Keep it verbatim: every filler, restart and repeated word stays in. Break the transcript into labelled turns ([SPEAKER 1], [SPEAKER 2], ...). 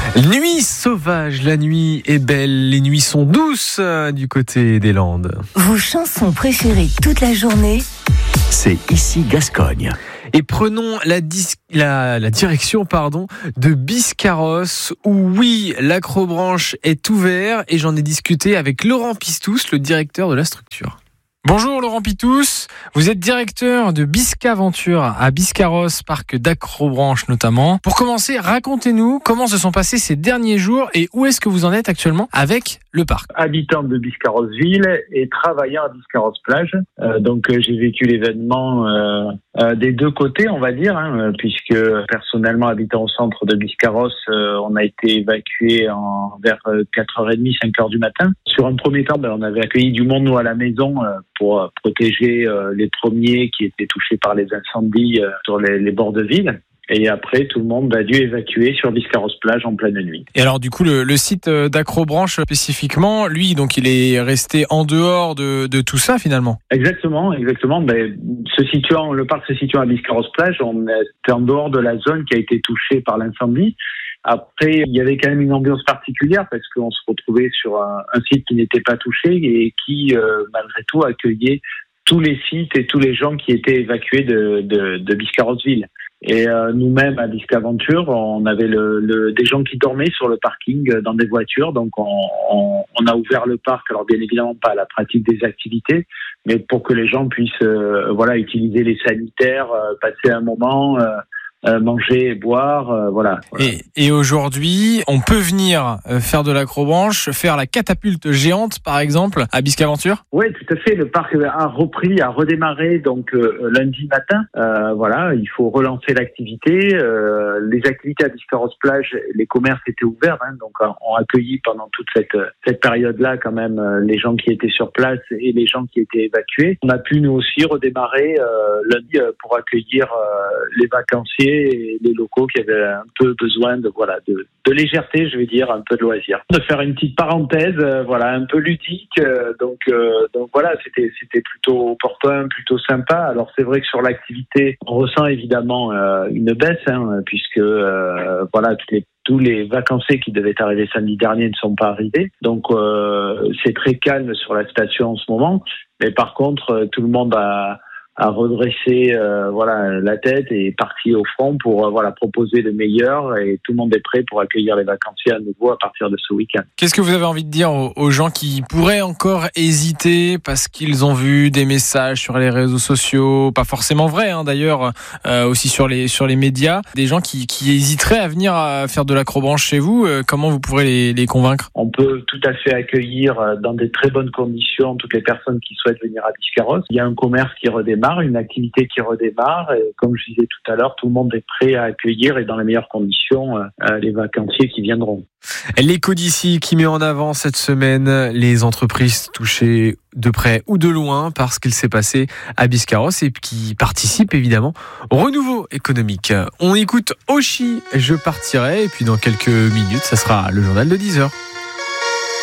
[SPEAKER 1] Nuit sauvage, la nuit est belle, les nuits sont douces euh, du côté des Landes.
[SPEAKER 2] Vos chansons préférées toute la journée,
[SPEAKER 3] c'est ici Gascogne.
[SPEAKER 1] Et prenons la, dis- la, la direction pardon, de Biscarrosse, où oui, l'acrobranche est ouvert et j'en ai discuté avec Laurent Pistous, le directeur de la structure. Bonjour Laurent Pistous, vous êtes directeur de Biscaventure à Biscarrosse, parc d'Acrobranche notamment. Pour commencer, racontez-nous comment se sont passés ces derniers jours et où est-ce que vous en êtes actuellement avec le parc.
[SPEAKER 4] Habitant de Biscarrosse-Ville et travaillant à Biscarrosse-Plage. Euh, donc euh, j'ai vécu l'événement euh, euh, des deux côtés, on va dire, hein, puisque personnellement habitant au centre de Biscarrosse, euh, on a été évacué en, vers quatre heures trente, cinq heures du matin. Sur un premier temps, ben, on avait accueilli du monde nous à la maison euh, pour euh, protéger euh, les premiers qui étaient touchés par les incendies euh, sur les, les bords de ville. Et après, tout le monde a dû évacuer sur Biscarrosse-Plage en pleine nuit.
[SPEAKER 1] Et alors, du coup, le, le site d'Acrobranche spécifiquement, lui, donc, il est resté en dehors de, de tout ça, finalement.
[SPEAKER 4] Exactement, exactement. Ben, se situant, le parc se situant à Biscarrosse-Plage, on était en dehors de la zone qui a été touchée par l'incendie. Après, il y avait quand même une ambiance particulière parce qu'on se retrouvait sur un, un site qui n'était pas touché et qui, euh, malgré tout, accueillait tous les sites et tous les gens qui étaient évacués de, de, de Biscarrosse-Ville. Et euh, nous-mêmes à Biscaventure, on avait le, le, des gens qui dormaient sur le parking dans des voitures, donc on, on, on a ouvert le parc. Alors bien évidemment pas à la pratique des activités, mais pour que les gens puissent euh, voilà utiliser les sanitaires, euh, passer un moment. Euh, Euh, manger et boire, euh, voilà. voilà.
[SPEAKER 1] Et, et aujourd'hui, on peut venir euh, faire de l'acrobranche, faire la catapulte géante, par exemple, à Biscaventure ?
[SPEAKER 4] Oui, tout à fait. Le parc a repris, a redémarré donc euh, lundi matin. Euh, voilà, il faut relancer l'activité. Euh, les activités à Biscarrosse-Plage, les commerces étaient ouverts, hein, donc ont accueilli pendant toute cette cette période-là quand même euh, les gens qui étaient sur place et les gens qui étaient évacués. On a pu nous aussi redémarrer euh, lundi euh, pour accueillir euh, les vacanciers et les locaux qui avaient un peu besoin de voilà de, de légèreté, je vais dire, un peu de loisir, de faire une petite parenthèse, euh, voilà, un peu ludique. Euh, donc euh, donc voilà, c'était c'était plutôt opportun, plutôt sympa. Alors c'est vrai que sur l'activité, on ressent évidemment euh, une baisse, hein, puisque euh, voilà toutes les tous les vacanciers qui devaient arriver samedi dernier ne sont pas arrivés. Donc euh, c'est très calme sur la station en ce moment. Mais par contre, tout le monde a à redresser euh, voilà la tête et parti au front pour euh, voilà proposer le meilleur, et tout le monde est prêt pour accueillir les vacanciers à nouveau à partir de ce week-end.
[SPEAKER 1] Qu'est-ce que vous avez envie de dire aux, aux gens qui pourraient encore hésiter parce qu'ils ont vu des messages sur les réseaux sociaux, pas forcément vrais hein, d'ailleurs, euh, aussi sur les sur les médias, des gens qui, qui hésiteraient à venir à faire de l'acrobranche chez vous, euh, comment vous pourrez les, les convaincre ?
[SPEAKER 4] On peut tout à fait accueillir euh, dans des très bonnes conditions toutes les personnes qui souhaitent venir à Biscarrosse. Il y a un commerce qui redémarre, une activité qui redémarre, et comme je disais tout à l'heure, tout le monde est prêt à accueillir et dans les meilleures conditions euh, les vacanciers qui viendront.
[SPEAKER 1] L'écho d'ici qui met en avant cette semaine les entreprises touchées de près ou de loin par ce qu'il s'est passé à Biscarrosse et qui participent évidemment au renouveau économique. On écoute Oshi, je partirai, et puis dans quelques minutes, ça sera le journal de dix heures.